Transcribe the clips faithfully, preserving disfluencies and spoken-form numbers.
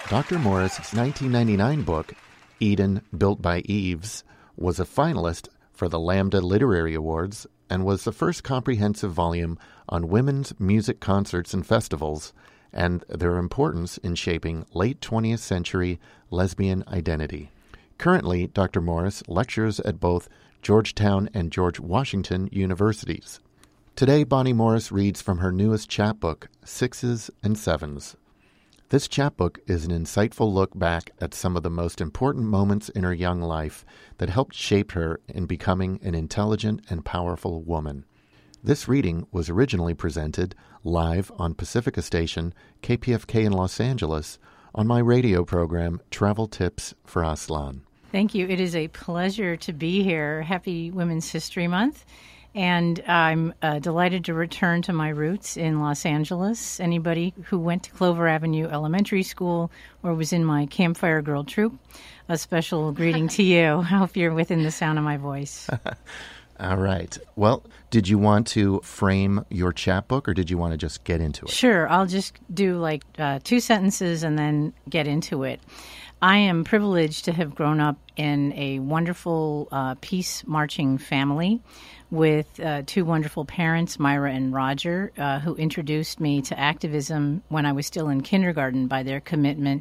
Doctor Morris's nineteen ninety-nine book, Eden, Built by Eves, was a finalist for the Lambda Literary Awards and was the first comprehensive volume on women's music concerts and festivals and their importance in shaping late twentieth century lesbian identity. Currently, Doctor Morris lectures at both Georgetown and George Washington universities. Today, Bonnie Morris reads from her newest chapbook, Sixes and Sevens. This chapbook is an insightful look back at some of the most important moments in her young life that helped shape her in becoming an intelligent and powerful woman. This reading was originally presented live on Pacifica Station, K P F K in Los Angeles, on my radio program, Travel Tips for Aslan. Thank you. It is a pleasure to be here. Happy Women's History Month. And I'm uh, delighted to return to my roots in Los Angeles. Anybody who went to Clover Avenue Elementary School or was in my Campfire Girl troop, a special greeting to you. I hope you're within the sound of my voice. All right. Well, did you want to frame your chapbook or did you want to just get into it? Sure. I'll just do like uh, two sentences and then get into it. I am privileged to have grown up in a wonderful uh, peace marching family with uh, two wonderful parents, Myra and Roger, uh, who introduced me to activism when I was still in kindergarten by their commitment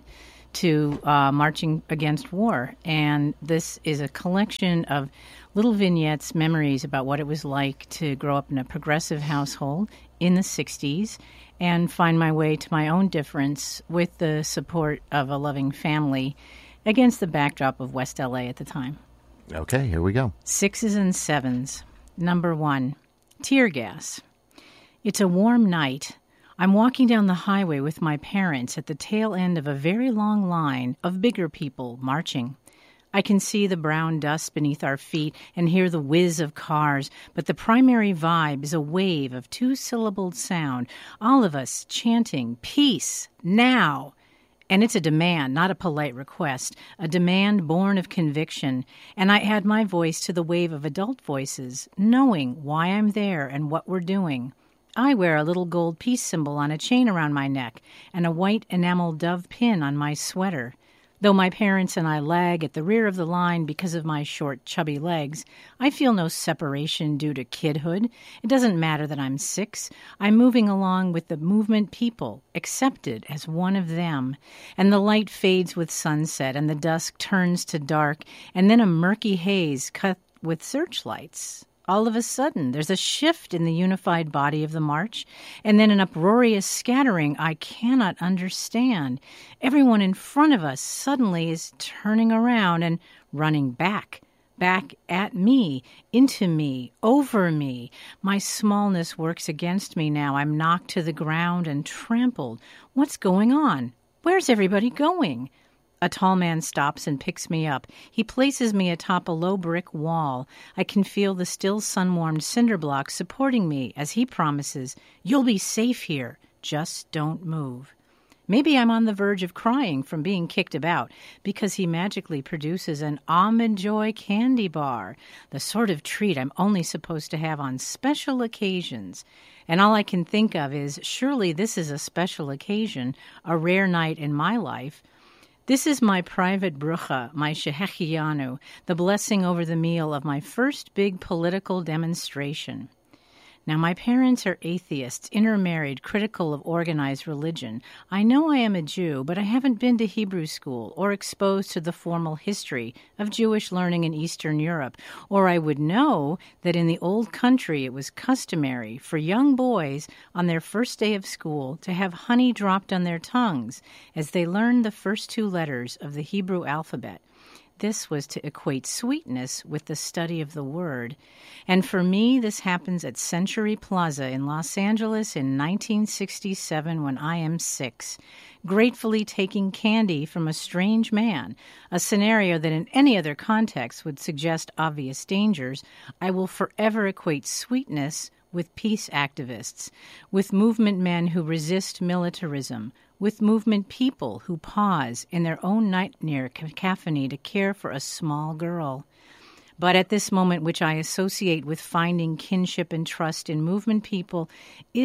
to uh, marching against war. And this is a collection of little vignettes, memories about what it was like to grow up in a progressive household in the sixties and find my way to my own difference with the support of a loving family against the backdrop of West L A at the time. Okay, here we go. Sixes and sevens. Number one, tear gas. It's a warm night. I'm walking down the highway with my parents at the tail end of a very long line of bigger people marching. I can see the brown dust beneath our feet and hear the whiz of cars, but the primary vibe is a wave of two-syllabled sound, all of us chanting, "Peace, now!" And it's a demand, not a polite request, a demand born of conviction. And I add my voice to the wave of adult voices, knowing why I'm there and what we're doing. I wear a little gold peace symbol on a chain around my neck and a white enamel dove pin on my sweater. Though my parents and I lag at the rear of the line because of my short, chubby legs, I feel no separation due to kidhood. It doesn't matter that I'm six. I'm moving along with the movement people, accepted as one of them. And the light fades with sunset, and the dusk turns to dark, and then a murky haze cut with searchlights. All of a sudden, there's a shift in the unified body of the march, and then an uproarious scattering I cannot understand. Everyone in front of us suddenly is turning around and running back, back at me, into me, over me. My smallness works against me now. I'm knocked to the ground and trampled. What's going on? Where's everybody going? A tall man stops and picks me up. He places me atop a low brick wall. I can feel the still sun-warmed cinder blocks supporting me as he promises, "You'll be safe here. Just don't move." Maybe I'm on the verge of crying from being kicked about because he magically produces an Almond Joy candy bar, the sort of treat I'm only supposed to have on special occasions. And all I can think of is, surely this is a special occasion, a rare night in my life. This is my private brucha, my shehechianu, the blessing over the meal of my first big political demonstration. Now, my parents are atheists, intermarried, critical of organized religion. I know I am a Jew, but I haven't been to Hebrew school or exposed to the formal history of Jewish learning in Eastern Europe, or I would know that in the old country it was customary for young boys on their first day of school to have honey dropped on their tongues as they learned the first two letters of the Hebrew alphabet. This was to equate sweetness with the study of the word. And for me, this happens at Century Plaza in Los Angeles in nineteen sixty-seven when I am six, gratefully taking candy from a strange man, a scenario that in any other context would suggest obvious dangers. I will forever equate sweetness with peace activists, with movement men who resist militarism, with movement people who pause in their own nightmare cacophony to care for a small girl. But at this moment, which I associate with finding kinship and trust in movement people, is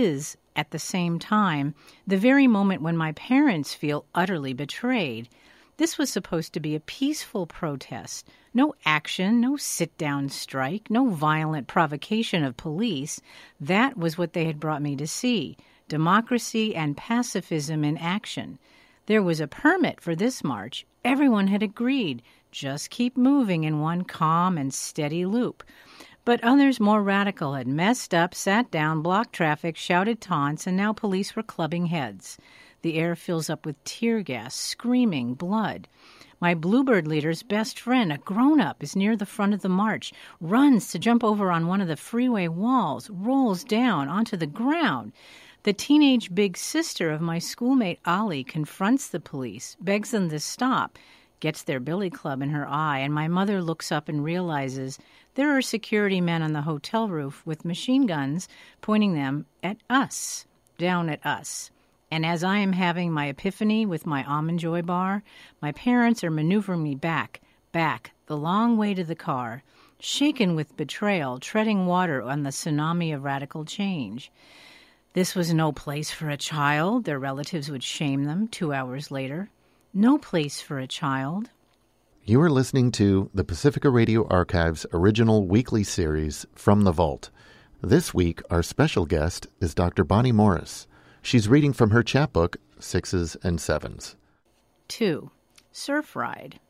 At the same time, the very moment when my parents feel utterly betrayed. This was supposed to be a peaceful protest. No action, no sit-down strike, no violent provocation of police. That was what they had brought me to see. Democracy and pacifism in action. There was a permit for this march. Everyone had agreed. Just keep moving in one calm and steady loop. But others more radical had messed up, sat down, blocked traffic, shouted taunts, and now police were clubbing heads. The air fills up with tear gas, screaming, blood. My Bluebird leader's best friend, a grown-up, is near the front of the march, runs to jump over on one of the freeway walls, rolls down onto the ground. The teenage big sister of my schoolmate Ollie confronts the police, begs them to stop, gets their billy club in her eye, and my mother looks up and realizes there are security men on the hotel roof with machine guns pointing them at us, down at us. And as I am having my epiphany with my Almond Joy bar, my parents are maneuvering me back, back, the long way to the car, shaken with betrayal, treading water on the tsunami of radical change. This was no place for a child, their relatives would shame them two hours later. No place for a child. You are listening to the Pacifica Radio Archive's original weekly series, From the Vault. This week, our special guest is Doctor Bonnie Morris. She's reading from her chapbook, Sixes and Sevens. Two. Surf Ride.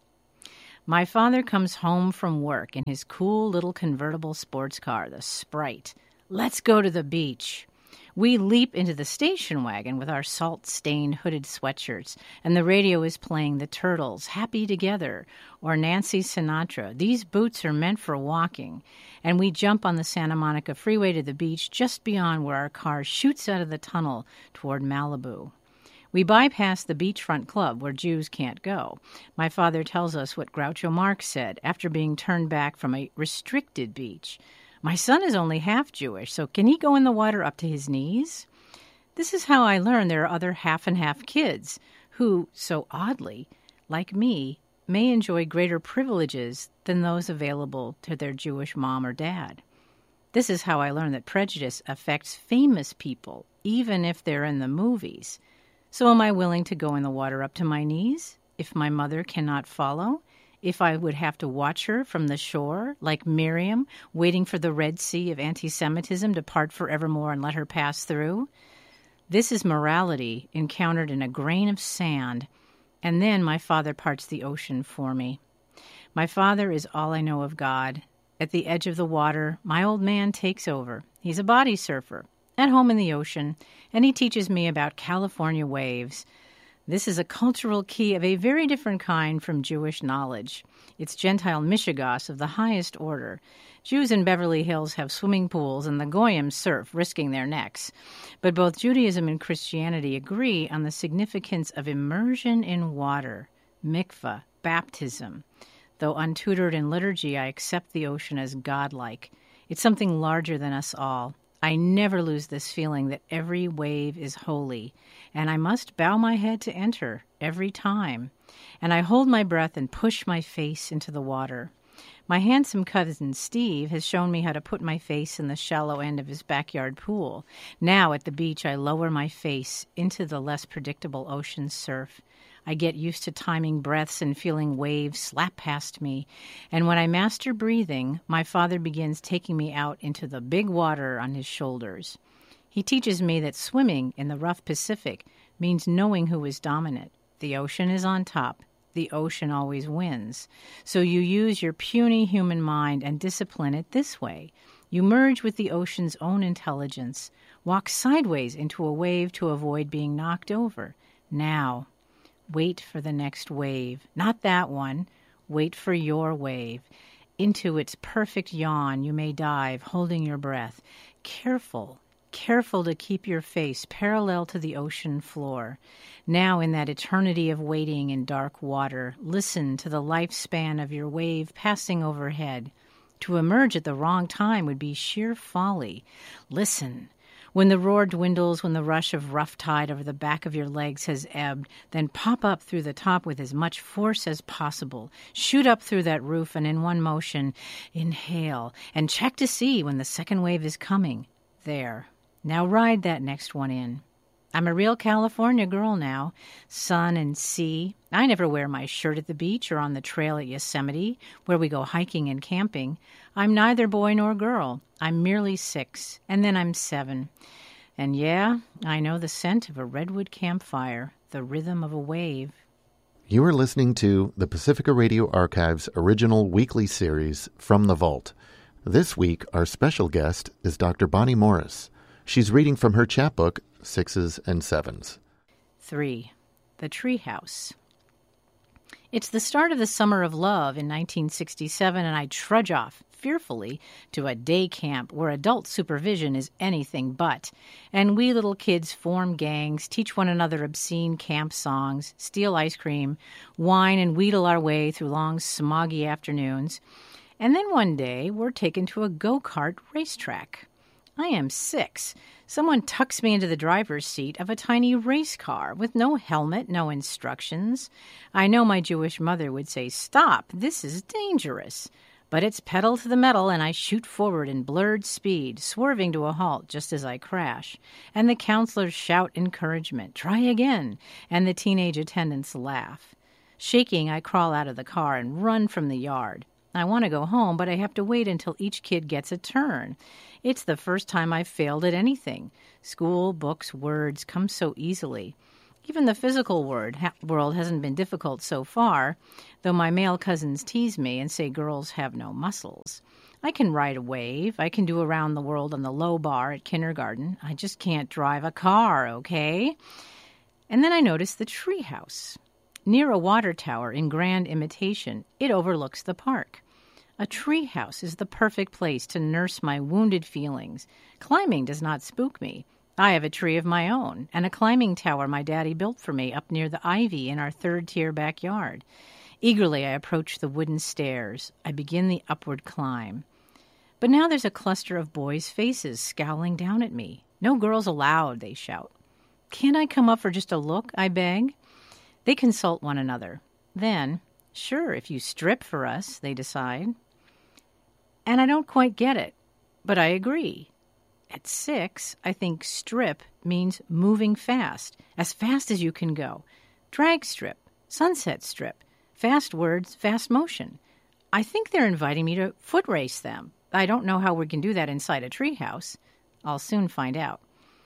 My father comes home from work in his cool little convertible sports car, the Sprite. Let's go to the beach. We leap into the station wagon with our salt-stained hooded sweatshirts, and the radio is playing the Turtles, Happy Together, or Nancy Sinatra. These boots are meant for walking. And we jump on the Santa Monica Freeway to the beach just beyond where our car shoots out of the tunnel toward Malibu. We bypass the beachfront club where Jews can't go. My father tells us what Groucho Marx said after being turned back from a restricted beach. My son is only half Jewish, so can he go in the water up to his knees? This is how I learned there are other half-and-half kids who, so oddly, like me, may enjoy greater privileges than those available to their Jewish mom or dad. This is how I learned that prejudice affects famous people, even if they're in the movies. So am I willing to go in the water up to my knees if my mother cannot follow? If I would have to watch her from the shore, like Miriam, waiting for the Red Sea of anti-Semitism to part forevermore and let her pass through? This is morality encountered in a grain of sand, and then my father parts the ocean for me. My father is all I know of God. At the edge of the water, my old man takes over. He's a body surfer, at home in the ocean, and he teaches me about California waves. This is a cultural key of a very different kind from Jewish knowledge. It's Gentile mishigas of the highest order. Jews in Beverly Hills have swimming pools, and the Goyim surf, risking their necks. But both Judaism and Christianity agree on the significance of immersion in water, mikvah, baptism. Though untutored in liturgy, I accept the ocean as godlike. It's something larger than us all. I never lose this feeling that every wave is holy, and I must bow my head to enter every time. And I hold my breath and push my face into the water. My handsome cousin Steve has shown me how to put my face in the shallow end of his backyard pool. Now at the beach, I lower my face into the less predictable ocean surf. I get used to timing breaths and feeling waves slap past me. And when I master breathing, my father begins taking me out into the big water on his shoulders. He teaches me that swimming in the rough Pacific means knowing who is dominant. The ocean is on top. The ocean always wins. So you use your puny human mind and discipline it this way. You merge with the ocean's own intelligence. Walk sideways into a wave to avoid being knocked over. Now, wait for the next wave. Not that one. Wait for your wave. Into its perfect yawn you may dive, holding your breath. Careful, careful to keep your face parallel to the ocean floor. Now in that eternity of waiting in dark water, listen to the lifespan of your wave passing overhead. To emerge at the wrong time would be sheer folly. Listen. When the roar dwindles, when the rush of rough tide over the back of your legs has ebbed, then pop up through the top with as much force as possible. Shoot up through that roof and in one motion, inhale, and check to see when the second wave is coming. There. Now ride that next one in. I'm a real California girl now. Sun and sea. I never wear my shirt at the beach or on the trail at Yosemite, where we go hiking and camping. I'm neither boy nor girl. I'm merely six, and then I'm seven. And yeah, I know the scent of a redwood campfire, the rhythm of a wave. You are listening to the Pacifica Radio Archive's original weekly series, From the Vault. This week, our special guest is Doctor Bonnie Morris. She's reading from her chapbook, Sixes and Sevens. Three, The Treehouse. It's the start of the summer of love in nineteen sixty-seven, and I trudge off, fearfully, to a day camp where adult supervision is anything but, and we little kids form gangs, teach one another obscene camp songs, steal ice cream, whine and wheedle our way through long, smoggy afternoons. And then one day, we're taken to a go-kart racetrack. I am six. Someone tucks me into the driver's seat of a tiny race car with no helmet, no instructions. I know my Jewish mother would say, "Stop, this is dangerous." But it's pedal to the metal, and I shoot forward in blurred speed, swerving to a halt just as I crash. And the counselors shout encouragement, "Try again," and the teenage attendants laugh. Shaking, I crawl out of the car and run from the yard. I want to go home, but I have to wait until each kid gets a turn. It's the first time I've failed at anything. School, books, words come so easily. Even the physical word ha- world hasn't been difficult so far, though my male cousins tease me and say girls have no muscles. I can ride a wave. I can do around the world on the low bar at kindergarten. I just can't drive a car, okay? And then I notice the treehouse. Near a water tower in grand imitation, it overlooks the park. A treehouse is the perfect place to nurse my wounded feelings. Climbing does not spook me. I have a tree of my own, and a climbing tower my daddy built for me up near the ivy in our third-tier backyard. Eagerly I approach the wooden stairs. I begin the upward climb. But now there's a cluster of boys' faces scowling down at me. "No girls allowed," they shout. "Can't I come up for just a look?" I beg. They consult one another. Then, "Sure, if you strip for us," they decide. And I don't quite get it, but I agree. At six, I think strip means moving fast, as fast as you can go. Drag strip, sunset strip, fast words, fast motion. I think they're inviting me to foot race them. I don't know how we can do that inside a treehouse. I'll soon find out.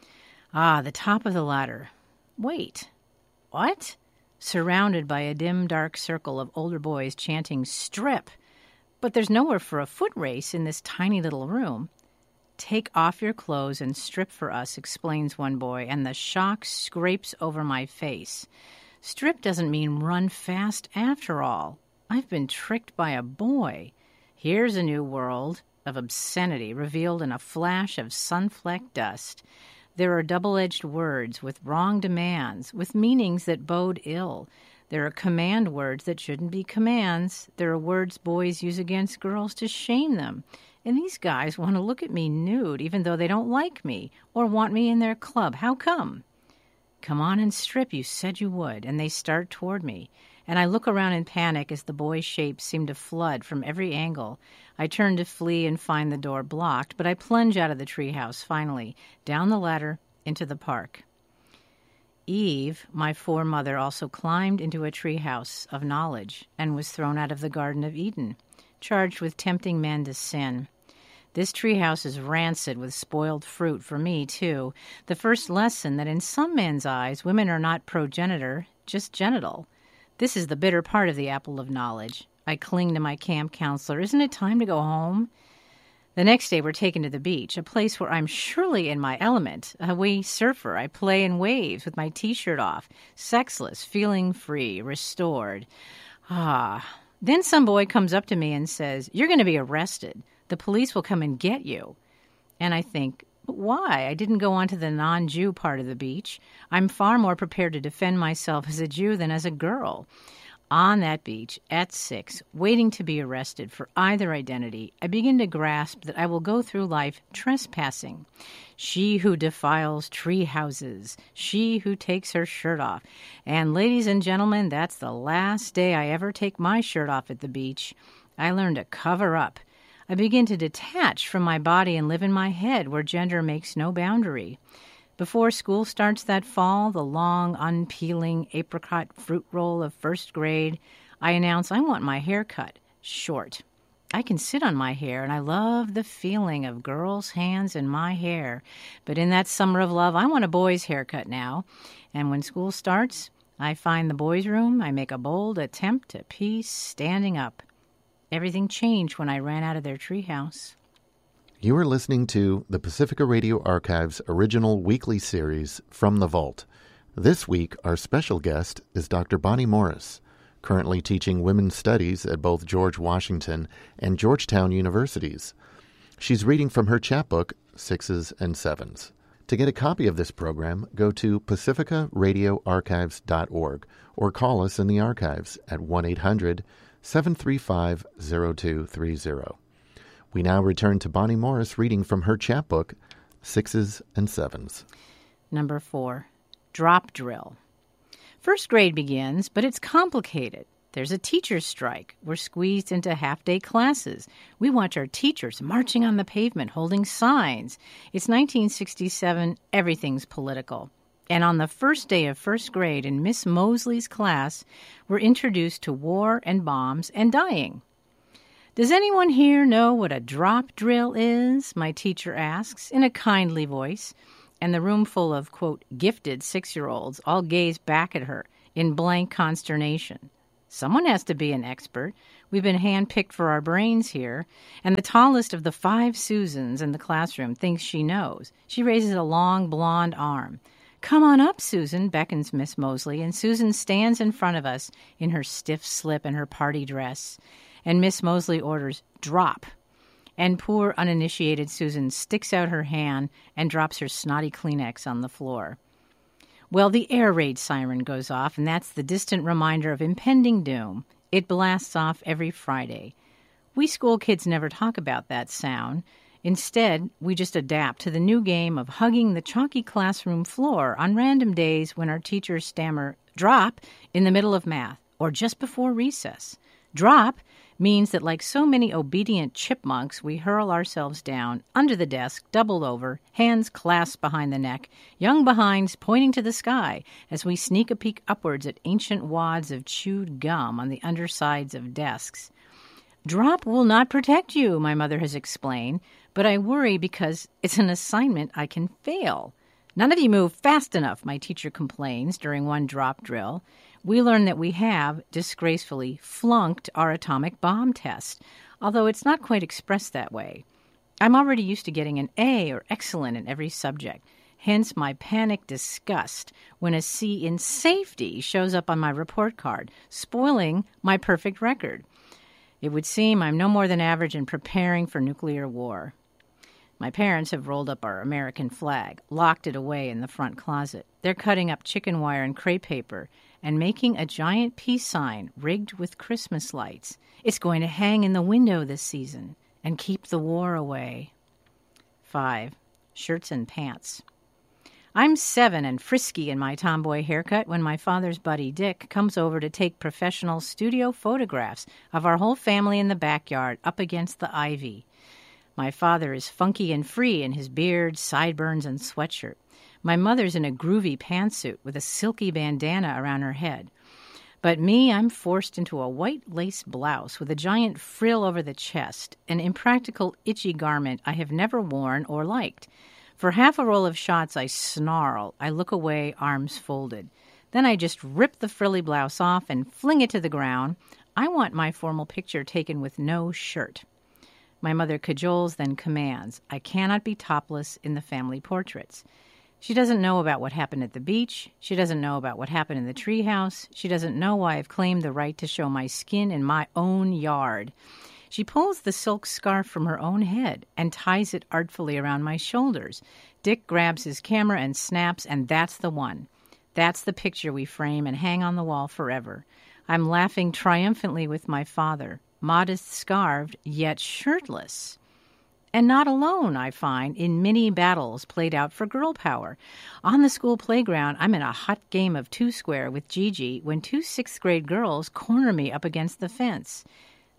Ah, the top of the ladder. Wait, what? Surrounded by a dim, dark circle of older boys chanting, "Strip!" But there's nowhere for a foot race in this tiny little room. "Take off your clothes and strip for us," explains one boy, and the shock scrapes over my face. Strip doesn't mean run fast after all. I've been tricked by a boy. Here's a new world of obscenity revealed in a flash of sun-flecked dust. There are double-edged words with wrong demands, with meanings that bode ill. There are command words that shouldn't be commands. There are words boys use against girls to shame them. And these guys want to look at me nude, even though they don't like me or want me in their club. How come? "Come on and strip, you said you would," and they start toward me. And I look around in panic as the boys' shapes seem to flood from every angle. I turn to flee and find the door blocked, but I plunge out of the treehouse, finally, down the ladder, into the park. Eve, my foremother, also climbed into a treehouse of knowledge and was thrown out of the Garden of Eden, charged with tempting men to sin. This treehouse is rancid with spoiled fruit for me, too. The first lesson that in some men's eyes, women are not progenitor, just genital. This is the bitter part of the apple of knowledge. I cling to my camp counselor. "Isn't it time to go home?" The next day we're taken to the beach, a place where I'm surely in my element. A wee surfer, I play in waves with my T-shirt off, sexless, feeling free, restored. Ah. Then some boy comes up to me and says, "You're going to be arrested. The police will come and get you." And I think, but why? I didn't go on to the non-Jew part of the beach. I'm far more prepared to defend myself as a Jew than as a girl. On that beach, at six, waiting to be arrested for either identity, I begin to grasp that I will go through life trespassing. She who defiles tree houses, she who takes her shirt off. And ladies and gentlemen, that's the last day I ever take my shirt off at the beach. I learn to cover up. I begin to detach from my body and live in my head where gender makes no boundary. Before school starts that fall, the long, unpeeling apricot fruit roll of first grade, I announce I want my hair cut short. I can sit on my hair, and I love the feeling of girls' hands in my hair. But in that summer of love, I want a boy's haircut now. And when school starts, I find the boys' room. I make a bold attempt at peace, standing up. Everything changed when I ran out of their treehouse. You are listening to the Pacifica Radio Archive's original weekly series, From the Vault. This week, our special guest is Doctor Bonnie Morris, currently teaching women's studies at both George Washington and Georgetown universities. She's reading from her chapbook, Sixes and Sevens. To get a copy of this program, go to pacifica radio archives dot org or call us in the archives at one eight hundred seven three five zero two three zero. We now return to Bonnie Morris reading from her chapbook, Sixes and Sevens. Number four, drop drill. First grade begins, but it's complicated. There's a teacher's strike. We're squeezed into half-day classes. We watch our teachers marching on the pavement, holding signs. It's nineteen sixty-seven. Everything's political. And on the first day of first grade in Miss Mosley's class, we're introduced to war and bombs and dying. Does anyone here know what a drop drill is? My teacher asks in a kindly voice, and the room full of, quote, gifted six-year-olds all gaze back at her in blank consternation. Someone has to be an expert. We've been handpicked for our brains here, and the tallest of the five Susans in the classroom thinks she knows. She raises a long blonde arm. Come on up, Susan, beckons Miss Mosley, and Susan stands in front of us in her stiff slip and her party dress. And Miss Mosley orders, drop. And poor uninitiated Susan sticks out her hand and drops her snotty Kleenex on the floor. Well, the air raid siren goes off, and that's the distant reminder of impending doom. It blasts off every Friday. We school kids never talk about that sound. Instead, we just adapt to the new game of hugging the chalky classroom floor on random days when our teachers stammer, drop, in the middle of math, or just before recess. Drop means that like so many obedient chipmunks, we hurl ourselves down, under the desk, doubled over, hands clasped behind the neck, young behinds pointing to the sky as we sneak a peek upwards at ancient wads of chewed gum on the undersides of desks. Drop will not protect you, my mother has explained, but I worry because it's an assignment I can fail. None of you move fast enough, my teacher complains during one drop drill. We learn that we have, disgracefully, flunked our atomic bomb test, although it's not quite expressed that way. I'm already used to getting an A or excellent in every subject, hence my panicked disgust when a C in safety shows up on my report card, spoiling my perfect record. It would seem I'm no more than average in preparing for nuclear war. My parents have rolled up our American flag, locked it away in the front closet. They're cutting up chicken wire and crepe paper and making a giant peace sign rigged with Christmas lights. It's going to hang in the window this season and keep the war away. Five, shirts and pants. I'm seven and frisky in my tomboy haircut when my father's buddy Dick comes over to take professional studio photographs of our whole family in the backyard up against the ivy. My father is funky and free in his beard, sideburns, and sweatshirt. My mother's in a groovy pantsuit with a silky bandana around her head. But me, I'm forced into a white lace blouse with a giant frill over the chest, an impractical, itchy garment I have never worn or liked. For half a roll of shots, I snarl. I look away, arms folded. Then I just rip the frilly blouse off and fling it to the ground. I want my formal picture taken with no shirt. My mother cajoles, then commands. I cannot be topless in the family portraits. She doesn't know about what happened at the beach. She doesn't know about what happened in the treehouse. She doesn't know why I've claimed the right to show my skin in my own yard. She pulls the silk scarf from her own head and ties it artfully around my shoulders. Dick grabs his camera and snaps, and that's the one. That's the picture we frame and hang on the wall forever. I'm laughing triumphantly with my father, modest-scarved, yet shirtless. And not alone, I find, in many battles played out for girl power. On the school playground, I'm in a hot game of two-square with Gigi when two sixth-grade girls corner me up against the fence.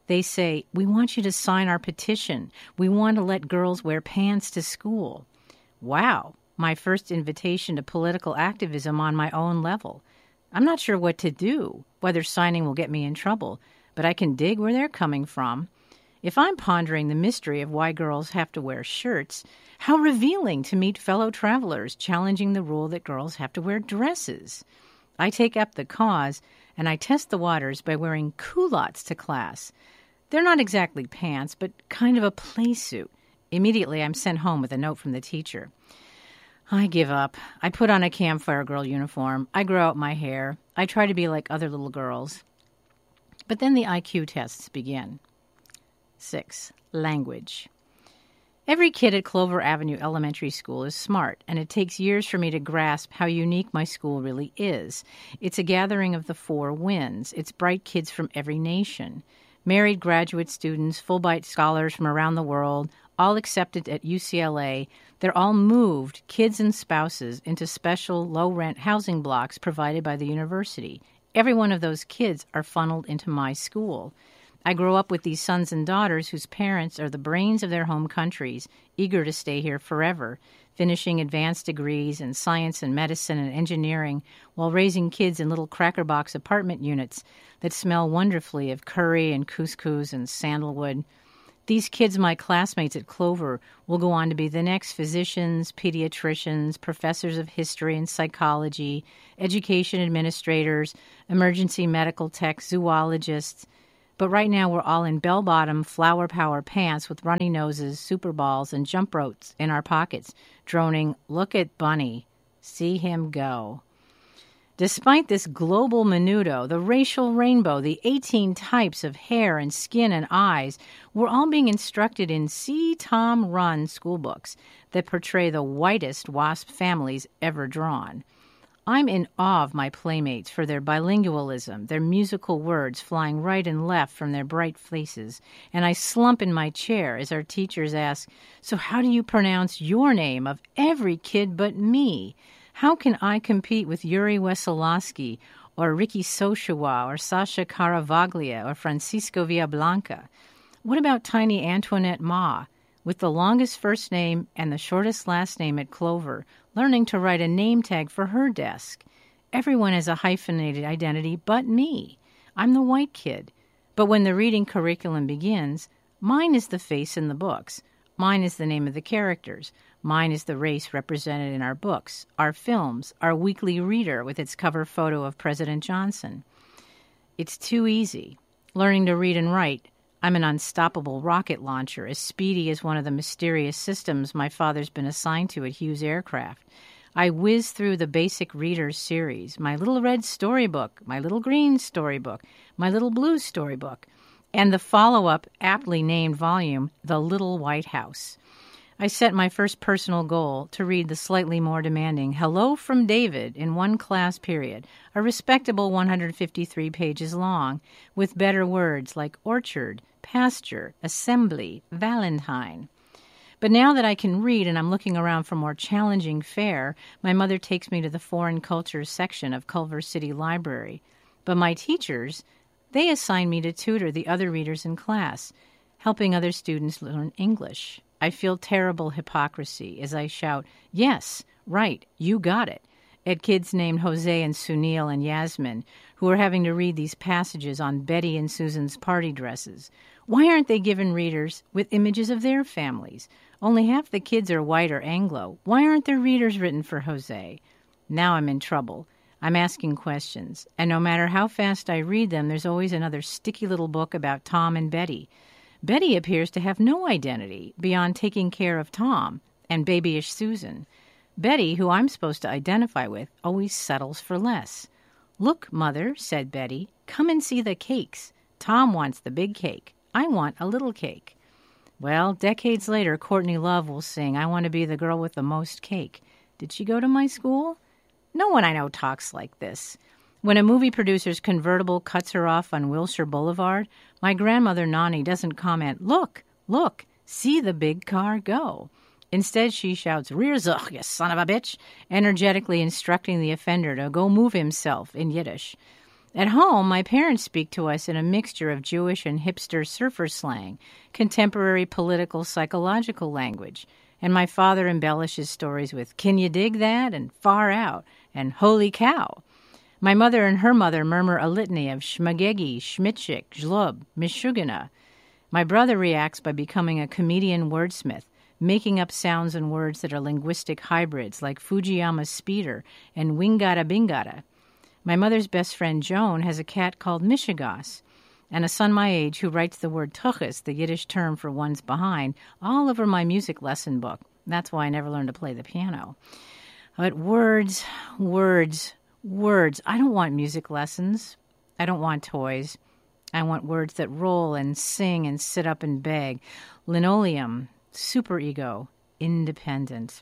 They say, "We want you to sign our petition. We want to let girls wear pants to school." Wow, my first invitation to political activism on my own level. I'm not sure what to do, whether signing will get me in trouble, but I can dig where they're coming from. If I'm pondering the mystery of why girls have to wear shirts, how revealing to meet fellow travelers challenging the rule that girls have to wear dresses. I take up the cause, and I test the waters by wearing culottes to class. They're not exactly pants, but kind of a play suit. Immediately, I'm sent home with a note from the teacher. I give up. I put on a campfire girl uniform. I grow out my hair. I try to be like other little girls. But then the I Q tests begin. Six, language. Every kid at Clover Avenue Elementary School is smart, and it takes years for me to grasp how unique my school really is. It's a gathering of the four winds. It's bright kids from every nation. Married graduate students, Fulbright scholars from around the world, all accepted at U C L A. They're all moved, kids and spouses, into special low-rent housing blocks provided by the university. Every one of those kids are funneled into my school. I grow up with these sons and daughters whose parents are the brains of their home countries, eager to stay here forever, finishing advanced degrees in science and medicine and engineering while raising kids in little cracker box apartment units that smell wonderfully of curry and couscous and sandalwood. These kids, my classmates at Clover, will go on to be the next physicians, pediatricians, professors of history and psychology, education administrators, emergency medical techs, zoologists. But right now we're all in bell-bottom, flower power pants with runny noses, super balls, and jump ropes in our pockets, droning, "Look at Bunny. See him go." Despite this global menudo, the racial rainbow, the eighteen types of hair and skin and eyes, we're all being instructed in See Tom Run schoolbooks that portray the whitest WASP families ever drawn. I'm in awe of my playmates for their bilingualism, their musical words flying right and left from their bright faces, and I slump in my chair as our teachers ask, "So how do you pronounce your name of every kid but me? How can I compete with Yuri Wesolowski or Ricky Soshawa or Sasha Caravaglia or Francisco Villablanca? What about tiny Antoinette Ma, with the longest first name and the shortest last name at Clover, learning to write a name tag for her desk? Everyone has a hyphenated identity but me. I'm the white kid. But when the reading curriculum begins, mine is the face in the books. Mine is the name of the characters. Mine is the race represented in our books, our films, our weekly reader with its cover photo of President Johnson. It's too easy. Learning to read and write, I'm an unstoppable rocket launcher, as speedy as one of the mysterious systems my father's been assigned to at Hughes Aircraft. I whiz through the basic readers series, my little red storybook, my little green storybook, my little blue storybook, and the follow-up, aptly named volume, The Little White House. I set my first personal goal to read the slightly more demanding Hello from David in one class period, a respectable one hundred fifty-three pages long, with better words like orchard, pasture, assembly, Valentine. But now that I can read and I'm looking around for more challenging fare, my mother takes me to the foreign cultures section of Culver City Library. But my teachers, they assign me to tutor the other readers in class, helping other students learn English. I feel terrible hypocrisy as I shout, "Yes, right, you got it," at kids named Jose and Sunil and Yasmin, who are having to read these passages on Betty and Susan's party dresses. Why aren't they given readers with images of their families? Only half the kids are white or Anglo. Why aren't there readers written for Jose? Now I'm in trouble. I'm asking questions, and no matter how fast I read them, there's always another sticky little book about Tom and Betty. Betty appears to have no identity beyond taking care of Tom and babyish Susan. Betty, who I'm supposed to identify with, always settles for less. "Look, Mother," said Betty, "come and see the cakes. Tom wants the big cake. I want a little cake." Well, decades later, Courtney Love will sing, "I want to be the girl with the most cake." Did she go to my school? No one I know talks like this. When a movie producer's convertible cuts her off on Wilshire Boulevard, my grandmother Nani doesn't comment, "Look, look, see the big car go." Instead, she shouts, "Rear zuch, you son of a bitch," energetically instructing the offender to go move himself in Yiddish. At home, my parents speak to us in a mixture of Jewish and hipster surfer slang, contemporary political psychological language, and my father embellishes stories with "can you dig that?" and "far out" and "holy cow." My mother and her mother murmur a litany of shmagegi, schmitschik, zlob, mishugana. My brother reacts by becoming a comedian wordsmith, making up sounds and words that are linguistic hybrids like Fujiyama speeder and wingata bingata. My mother's best friend Joan has a cat called Mishigas, and a son my age who writes the word tuchus, the Yiddish term for one's behind, all over my music lesson book. That's why I never learned to play the piano. But words, words, words. I don't want music lessons. I don't want toys. I want words that roll and sing and sit up and beg. Linoleum, superego, independent.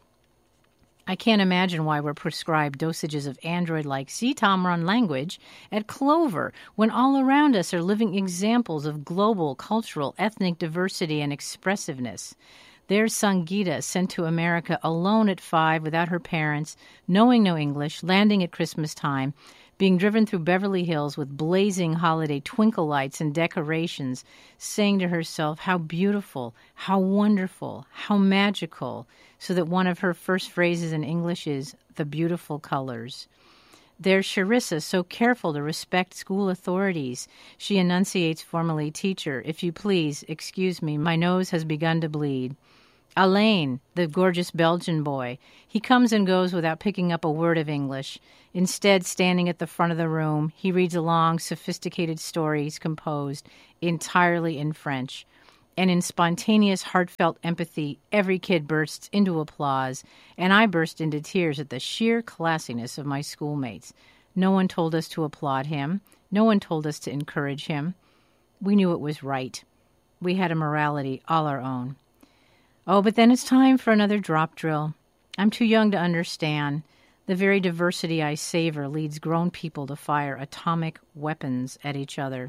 I can't imagine why we're prescribed dosages of android-like C-Tom-run language at Clover when all around us are living examples of global, cultural, ethnic diversity and expressiveness. There's Sangeeta, sent to America alone at five without her parents, knowing no English, landing at Christmas time, being driven through Beverly Hills with blazing holiday twinkle lights and decorations, saying to herself how beautiful, how wonderful, how magical, so that one of her first phrases in English is, "the beautiful colors." There's Charissa, so careful to respect school authorities. She enunciates formally, "Teacher, if you please, excuse me, my nose has begun to bleed." Alain, the gorgeous Belgian boy, he comes and goes without picking up a word of English. Instead, standing at the front of the room, he reads along sophisticated stories composed entirely in French. And in spontaneous, heartfelt empathy, every kid bursts into applause, and I burst into tears at the sheer classiness of my schoolmates. No one told us to applaud him. No one told us to encourage him. We knew it was right. We had a morality all our own. Oh, but then it's time for another drop drill. I'm too young to understand. The very diversity I savor leads grown people to fire atomic weapons at each other.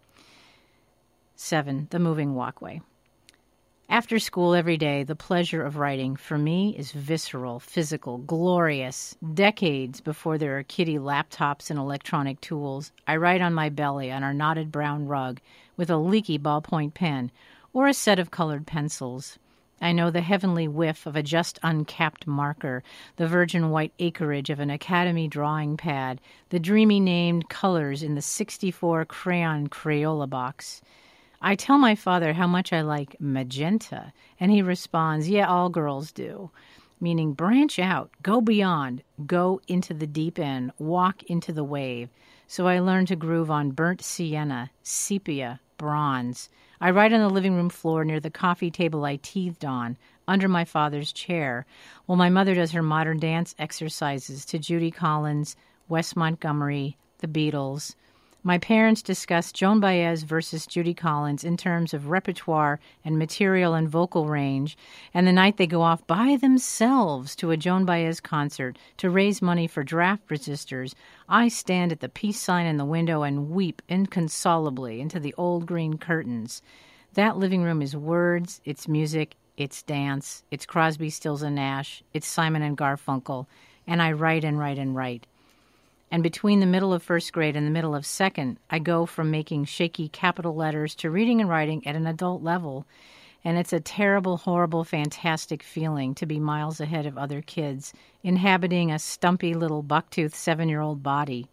Seven, the moving walkway. After school every day, the pleasure of writing for me is visceral, physical, glorious. Decades before there are kiddie laptops and electronic tools, I write on my belly on our knotted brown rug with a leaky ballpoint pen or a set of colored pencils. I know the heavenly whiff of a just uncapped marker, the virgin white acreage of an Academy drawing pad, the dreamy named colors in the sixty-four crayon Crayola box. I tell my father how much I like magenta, and he responds, "Yeah, all girls do," meaning branch out, go beyond, go into the deep end, walk into the wave. So I learn to groove on burnt sienna, sepia, bronze. I write on the living room floor near the coffee table I teethed on, under my father's chair, while my mother does her modern dance exercises to Judy Collins, Wes Montgomery, the Beatles. My parents discuss Joan Baez versus Judy Collins in terms of repertoire and material and vocal range, and the night they go off by themselves to a Joan Baez concert to raise money for draft resistors, I stand at the peace sign in the window and weep inconsolably into the old green curtains. That living room is words, it's music, it's dance, it's Crosby, Stills and Nash, it's Simon and Garfunkel, and I write and write and write. And between the middle of first grade and the middle of second, I go from making shaky capital letters to reading and writing at an adult level. And it's a terrible, horrible, fantastic feeling to be miles ahead of other kids, inhabiting a stumpy little buck-toothed seven-year-old body.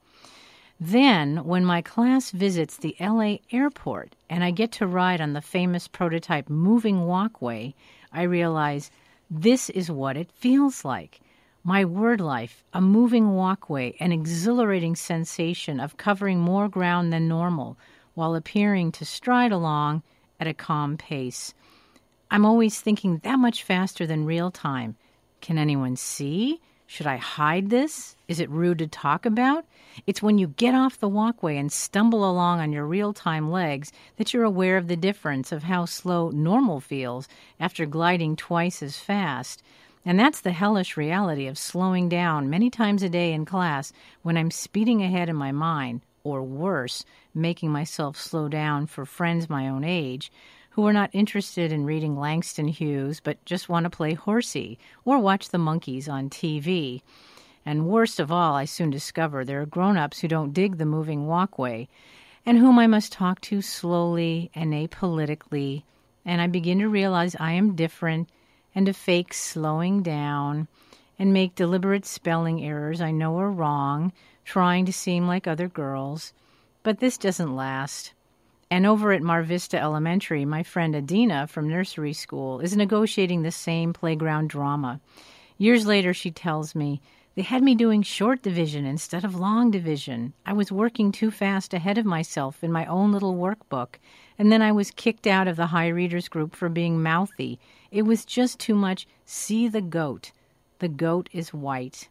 Then, when my class visits the L A airport and I get to ride on the famous prototype moving walkway, I realize this is what it feels like. My word life, a moving walkway, an exhilarating sensation of covering more ground than normal while appearing to stride along at a calm pace. I'm always thinking that much faster than real time. Can anyone see? Should I hide this? Is it rude to talk about? It's when you get off the walkway and stumble along on your real-time legs that you're aware of the difference of how slow normal feels after gliding twice as fast. And that's the hellish reality of slowing down many times a day in class when I'm speeding ahead in my mind, or worse, making myself slow down for friends my own age who are not interested in reading Langston Hughes but just want to play horsey or watch the monkeys on T V. And worst of all, I soon discover there are grown-ups who don't dig the moving walkway and whom I must talk to slowly and apolitically. And I begin to realize I am different and to fake slowing down and make deliberate spelling errors I know are wrong, trying to seem like other girls. But this doesn't last. And over at Mar Vista Elementary, my friend Adina from nursery school is negotiating the same playground drama. Years later, she tells me, they had me doing short division instead of long division. I was working too fast ahead of myself in my own little workbook, and then I was kicked out of the high readers group for being mouthy. It was just too much, see the goat. The goat is white.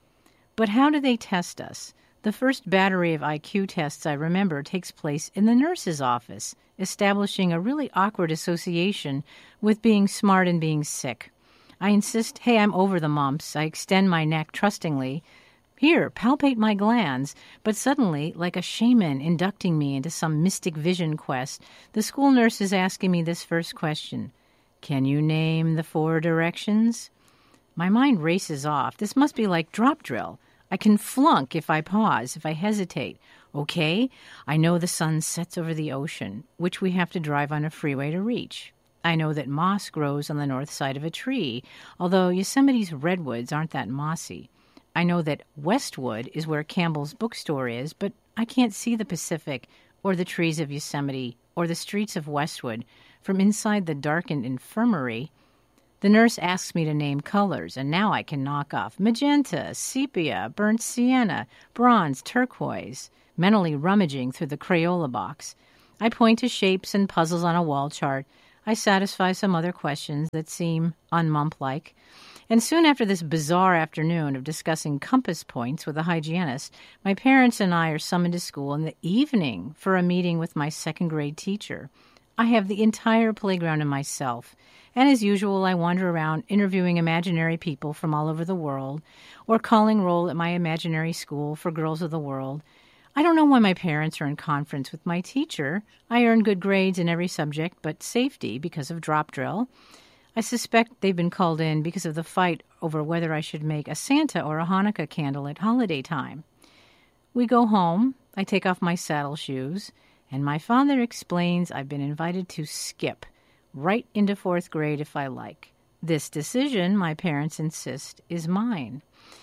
But how do they test us? The first battery of I Q tests I remember takes place in the nurse's office, establishing a really awkward association with being smart and being sick. I insist, hey, I'm over the mumps. I extend my neck trustingly. Here, palpate my glands. But suddenly, like a shaman inducting me into some mystic vision quest, the school nurse is asking me this first question. Can you name the four directions? My mind races off. This must be like drop drill. I can flunk if I pause, if I hesitate. Okay, I know the sun sets over the ocean, which we have to drive on a freeway to reach. I know that moss grows on the north side of a tree, although Yosemite's redwoods aren't that mossy. I know that Westwood is where Campbell's bookstore is, but I can't see the Pacific or the trees of Yosemite or the streets of Westwood from inside the darkened infirmary. The nurse asks me to name colors, and now I can knock off magenta, sepia, burnt sienna, bronze, turquoise, mentally rummaging through the Crayola box. I point to shapes and puzzles on a wall chart. I satisfy some other questions that seem unmump-like. And soon after this bizarre afternoon of discussing compass points with a hygienist, my parents and I are summoned to school in the evening for a meeting with my second-grade teacher. I have the entire playground to myself, and as usual, I wander around interviewing imaginary people from all over the world, or calling roll at my imaginary school for girls of the world. I don't know why my parents are in conference with my teacher. I earn good grades in every subject but safety because of drop drill. I suspect they've been called in because of the fight over whether I should make a Santa or a Hanukkah candle at holiday time. We go home. I take off my saddle shoes, and my father explains I've been invited to skip right into fourth grade if I like. This decision, my parents insist, is mine.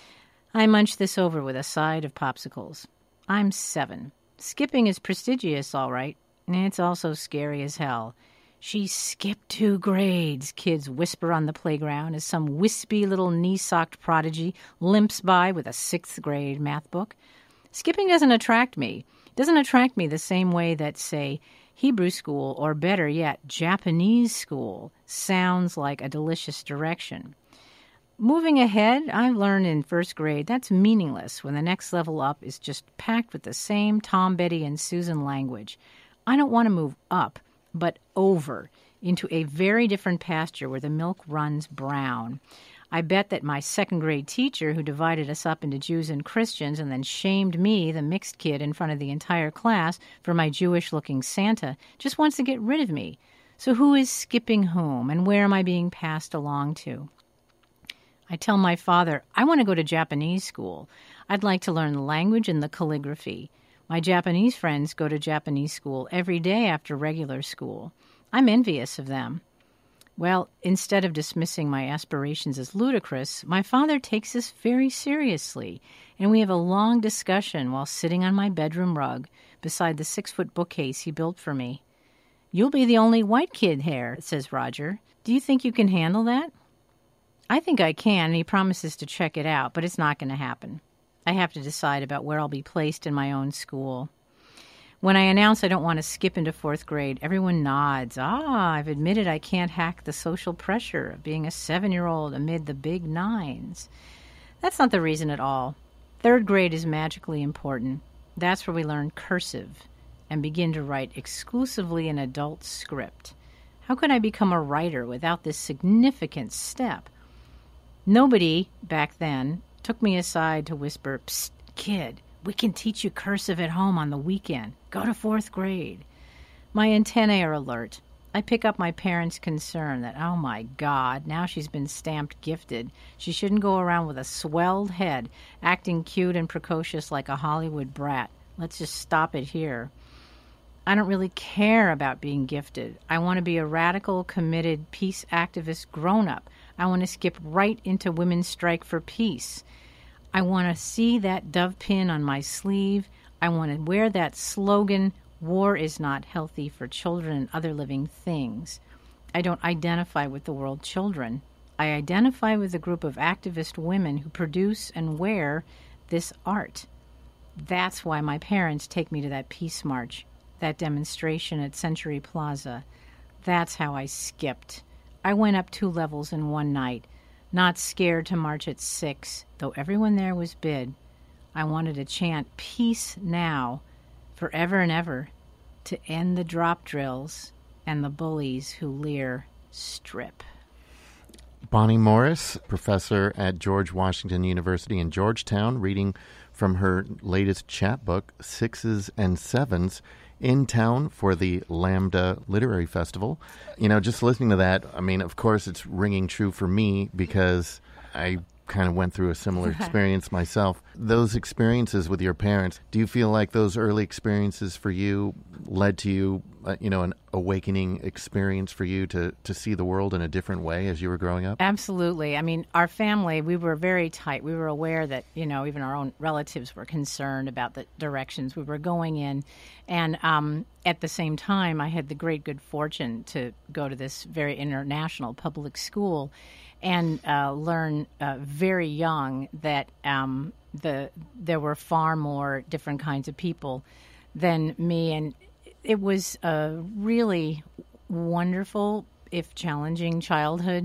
I munch this over with a side of popsicles. I'm seven. Skipping is prestigious, all right, and it's also scary as hell. She skipped two grades, kids whisper on the playground as some wispy little knee-socked prodigy limps by with a sixth grade math book. Skipping doesn't attract me. It doesn't attract me the same way that, say, Hebrew school, or better yet, Japanese school, sounds like a delicious direction. Moving ahead, I learned in first grade that's meaningless when the next level up is just packed with the same Tom, Betty, and Susan language. I don't want to move up, but over, into a very different pasture where the milk runs brown. I bet that my second grade teacher, who divided us up into Jews and Christians and then shamed me, the mixed kid, in front of the entire class for my Jewish-looking Santa, just wants to get rid of me. So who is skipping whom, and where am I being passed along to? I tell my father, I want to go to Japanese school. I'd like to learn the language and the calligraphy. My Japanese friends go to Japanese school every day after regular school. I'm envious of them. Well, instead of dismissing my aspirations as ludicrous, my father takes this very seriously, and we have a long discussion while sitting on my bedroom rug beside the six-foot bookcase he built for me. You'll be the only white kid here, says Roger. Do you think you can handle that? I think I can, and he promises to check it out, but it's not going to happen. I have to decide about where I'll be placed in my own school. When I announce I don't want to skip into fourth grade, everyone nods. Ah, I've admitted I can't hack the social pressure of being a seven-year-old amid the big nines. That's not the reason at all. Third grade is magically important. That's where we learn cursive and begin to write exclusively an adult script. How could I become a writer without this significant step? Nobody, back then, took me aside to whisper, "Psst, kid, we can teach you cursive at home on the weekend. Go to fourth grade." My antennae are alert. I pick up my parents' concern that, oh my God, now she's been stamped gifted. She shouldn't go around with a swelled head, acting cute and precocious like a Hollywood brat. Let's just stop it here. I don't really care about being gifted. I want to be a radical, committed, peace activist grown-up. I want to skip right into Women's Strike for Peace. I want to see that dove pin on my sleeve. I want to wear that slogan, war is not healthy for children and other living things. I don't identify with the world children. I identify with a group of activist women who produce and wear this art. That's why my parents take me to that peace march, that demonstration at Century Plaza. That's how I skipped. I went up two levels in one night, not scared to march at six, though everyone there was bid. I wanted to chant peace now, forever and ever, to end the drop drills and the bullies who leer strip. Bonnie Morris, professor at George Washington University in Georgetown, reading from her latest chapbook, Sixes and Sevens, in town for the Lambda Literary Festival. You know, just listening to that, I mean, of course, it's ringing true for me because I kind of went through a similar experience myself. Those experiences with your parents, do you feel like those early experiences for you led to you, uh, you know, an awakening experience for you to, to see the world in a different way as you were growing up? Absolutely. I mean, our family, we were very tight. We were aware that, you know, even our own relatives were concerned about the directions we were going in. And um, at the same time, I had the great good fortune to go to this very international public school and uh, learn uh, very young that um, the there were far more different kinds of people than me. And it was a really wonderful, if challenging, childhood.